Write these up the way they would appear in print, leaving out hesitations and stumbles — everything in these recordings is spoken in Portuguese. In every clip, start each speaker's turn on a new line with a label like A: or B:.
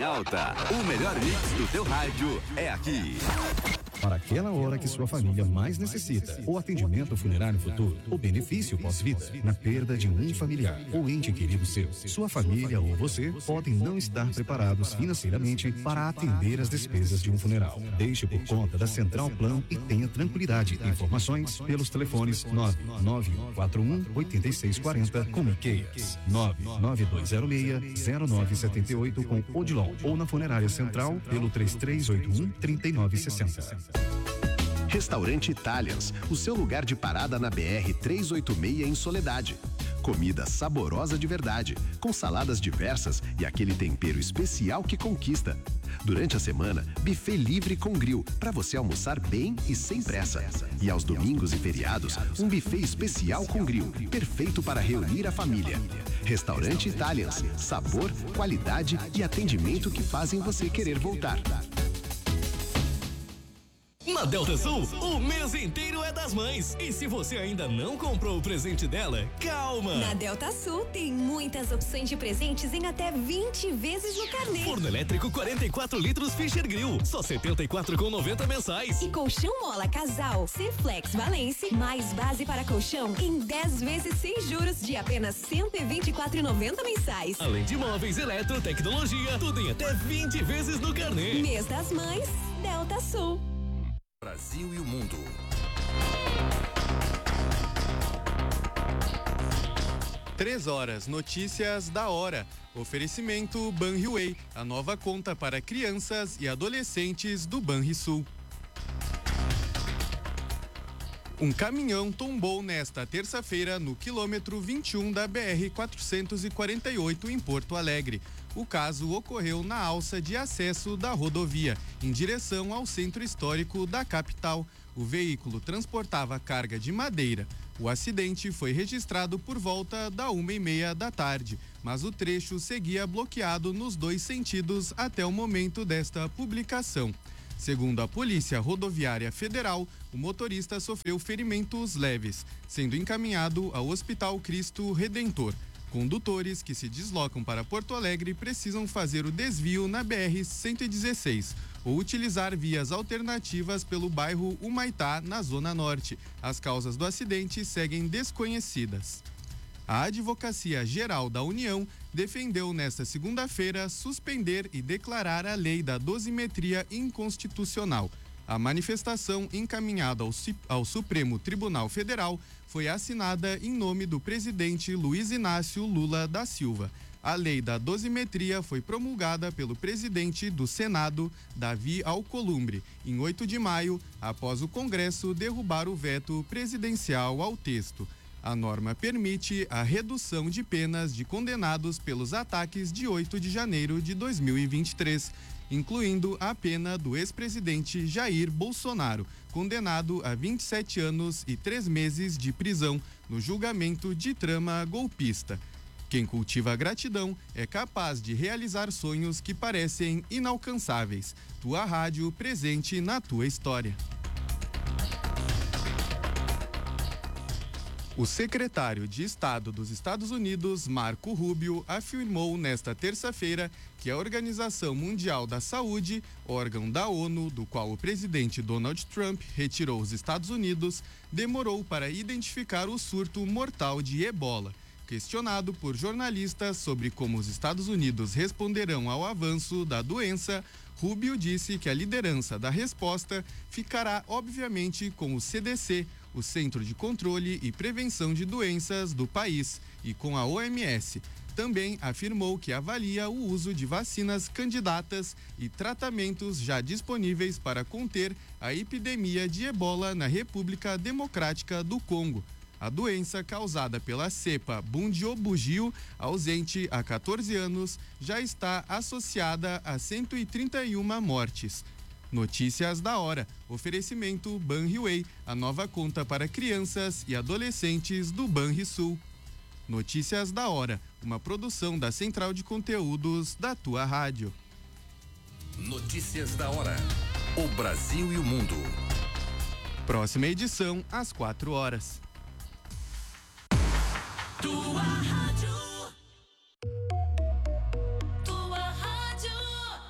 A: em alta. O melhor mix do teu rádio é aqui.
B: Para aquela hora que sua família mais necessita. O atendimento funerário futuro. O benefício pós-vida. Na perda de um familiar ou ente querido seu. Sua família ou você podem não estar preparados financeiramente para atender as despesas de um funeral. Deixe por conta da Central Plan e tenha tranquilidade. Informações pelos telefones 99141-8640 com Miqueias, 99206-0978 com Odilon ou na Funerária Central pelo 3381-3960.
C: Restaurante Italians, o seu lugar de parada na BR-386 em Soledade. Comida saborosa de verdade, com saladas diversas e aquele tempero especial que conquista. Durante a semana, buffet livre com grill, para você almoçar bem e sem pressa. E aos domingos e feriados, um buffet especial com grill, perfeito para reunir a família. Restaurante Italians, sabor, qualidade e atendimento que fazem você querer voltar.
D: Na Delta Sul, o mês inteiro é das mães. E se você ainda não comprou o presente dela, calma!
E: Na Delta Sul tem muitas opções de presentes em até 20 vezes no carnê.
D: Forno elétrico 44 litros Fischer Grill, só R$ 74,90 mensais.
E: E colchão mola casal C-Flex Valence, mais base para colchão em 10 vezes sem juros de apenas R$ 124,90 mensais.
D: Além de móveis, eletro, tecnologia, tudo em até 20 vezes no carnê.
E: Mês das Mães, Delta Sul.
A: Brasil e o mundo.
F: Três horas, notícias da hora. Oferecimento Banriway, a nova conta para crianças e adolescentes do Banrisul. Um caminhão tombou nesta terça-feira no quilômetro 21 da BR-448 em Porto Alegre. O caso ocorreu na alça de acesso da rodovia, em direção ao centro histórico da capital. O veículo transportava carga de madeira. O acidente foi registrado por volta da 1h30 da tarde, mas o trecho seguia bloqueado nos dois sentidos até o momento desta publicação. Segundo a Polícia Rodoviária Federal, o motorista sofreu ferimentos leves, sendo encaminhado ao Hospital Cristo Redentor. Condutores que se deslocam para Porto Alegre precisam fazer o desvio na BR-116 ou utilizar vias alternativas pelo bairro Humaitá, na Zona Norte. As causas do acidente seguem desconhecidas. A Advocacia Geral da União defendeu nesta segunda-feira suspender e declarar a lei da dosimetria inconstitucional. A manifestação encaminhada ao Supremo Tribunal Federal foi assinada em nome do presidente Luiz Inácio Lula da Silva. A lei da dosimetria foi promulgada pelo presidente do Senado, Davi Alcolumbre, em 8 de maio, após o Congresso derrubar o veto presidencial ao texto. A norma permite a redução de penas de condenados pelos ataques de 8 de janeiro de 2023, incluindo a pena do ex-presidente Jair Bolsonaro, condenado a 27 anos e 3 meses de prisão no julgamento de trama golpista. Quem cultiva a gratidão é capaz de realizar sonhos que parecem inalcançáveis. Tua rádio presente na tua história. O secretário de Estado dos Estados Unidos, Marco Rubio, afirmou nesta terça-feira que a Organização Mundial da Saúde, órgão da ONU, do qual o presidente Donald Trump retirou os Estados Unidos, demorou para identificar o surto mortal de ebola. Questionado por jornalistas sobre como os Estados Unidos responderão ao avanço da doença, Rubio disse que a liderança da resposta ficará, obviamente, com o CDC, o Centro de Controle e Prevenção de Doenças do país, e com a OMS. Também afirmou que avalia o uso de vacinas candidatas e tratamentos já disponíveis para conter a epidemia de ebola na República Democrática do Congo. A doença, causada pela cepa Bundibugyo, ausente há 14 anos, já está associada a 131 mortes. Notícias da hora. Oferecimento Banriway, a nova conta para crianças e adolescentes do Banrisul. Notícias da hora, uma produção da Central de Conteúdos da tua rádio.
A: Notícias da hora. O Brasil e o mundo.
F: Próxima edição, às 4 horas.
G: Tua rádio. Tua rádio.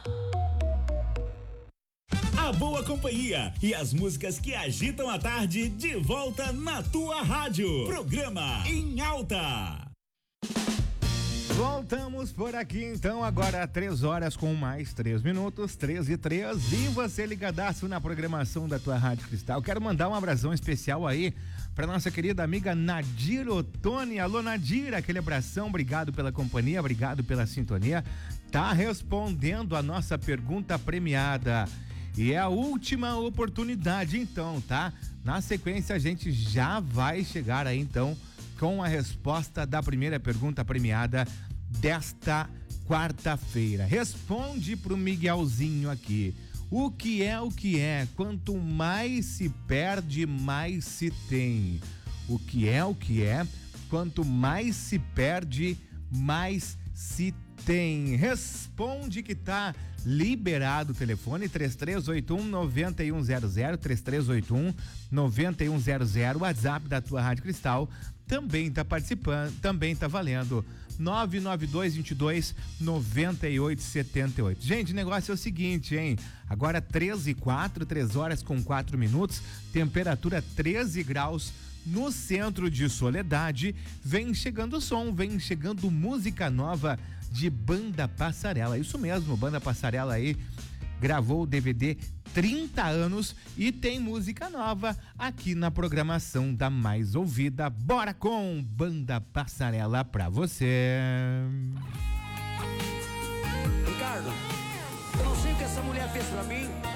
G: a boa companhia e as músicas que agitam a tarde de volta na tua rádio. Programa Em Alta.
H: Voltamos por aqui então, agora 3 horas com mais 3 minutos, 13h03, e você ligadaço na programação da tua Rádio Cristal. Quero mandar um abração especial aí para nossa querida amiga Nadir Ottoni. Alô Nadir, aquele abração, obrigado pela companhia, obrigado pela sintonia. Tá respondendo a nossa pergunta premiada e é a última oportunidade então, tá? Na sequência a gente já vai chegar aí então com a resposta da primeira pergunta premiada desta quarta-feira. Responde pro Miguelzinho aqui. O que é? Quanto mais se perde, mais se tem. O que é? Quanto mais se perde, mais se tem. Responde que tá liberado o telefone 3381-9100, 3381-9100, WhatsApp da tua Rádio Cristal. Também tá participando, também tá valendo 99222-9878. Gente, o negócio é o seguinte, hein? Agora 13h04, 3 horas com 4 minutos, temperatura 13 graus no centro de Soledade. Vem chegando som, vem chegando música nova de Banda Passarela. Isso mesmo, Banda Passarela aí gravou o DVD 30 anos e tem música nova aqui na programação da mais ouvida. Bora com Banda Passarela pra você.
I: Ricardo, eu não sei o que essa mulher fez pra mim,